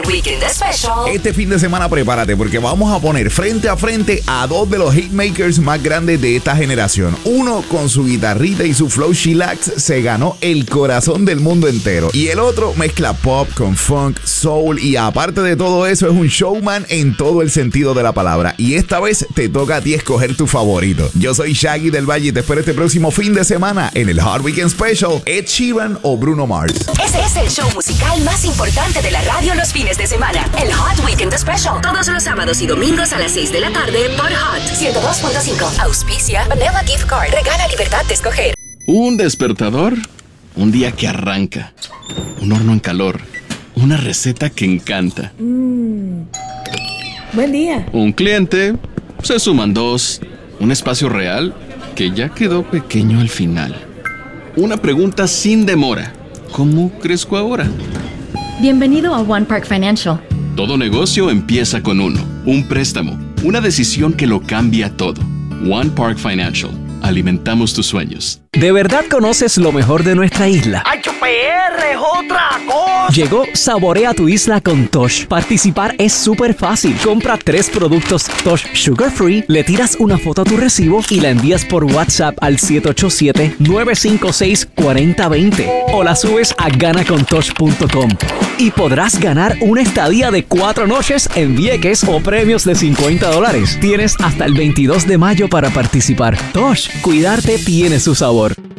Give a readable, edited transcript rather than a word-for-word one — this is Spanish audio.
Weekend Special. Este fin de semana prepárate porque vamos a poner frente a frente a dos de los hitmakers más grandes de esta generación. Uno con su guitarrita y su flow chillax se ganó el corazón del mundo entero. Y el otro mezcla pop con funk, soul y aparte de todo eso es un showman en todo el sentido de la palabra. Y esta vez te toca a ti escoger tu favorito. Yo soy Shaggy del Valle y te espero este próximo fin de semana en el Hot Weekend Special. Ed Sheeran o Bruno Mars. Ese es el show musical más importante de la radio los fines de semana. El Hot Weekend Special. Todos los sábados y domingos a las 6 de la tarde por Hot 102.5. Auspicia Vanilla Gift Card. Regala libertad de escoger. Un despertador, un día que arranca, un horno en calor, una receta que encanta. Buen día. Un cliente, se suman dos, un espacio real que ya quedó pequeño al final. Una pregunta sin demora. ¿Cómo crezco ahora? Bienvenido a One Park Financial. Todo negocio empieza con uno. Un préstamo. Una decisión que lo cambia todo. One Park Financial. Alimentamos tus sueños. ¿De verdad conoces lo mejor de nuestra isla? ¡HPR es otra cosa! Llegó Saborea tu isla con Tosh. Participar es súper fácil. Compra 3 productos Tosh Sugar Free, le tiras una foto a tu recibo y la envías por WhatsApp al 787-956-4020 o la subes a ganacontosh.com y podrás ganar una estadía de 4 noches en Vieques o premios de $50. Tienes hasta el 22 de mayo para participar. Tosh, cuidarte tiene su sabor.